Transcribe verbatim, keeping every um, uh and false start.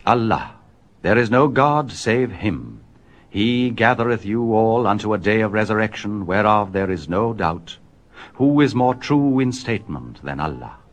Allah, there is no God save him. He gathereth you all unto a day of resurrection, whereof there is no doubt. Who is more true in statement than Allah?